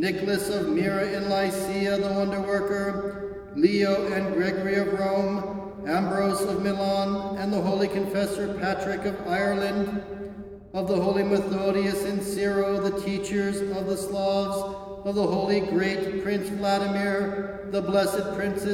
Nicholas of Myra in Lycia, the wonder-worker, Leo and Gregory of Rome, Ambrose of Milan, and the holy confessor Patrick of Ireland, of the holy Methodius and Cyril, the teachers of the Slavs, of the holy great Prince Vladimir, the blessed Princess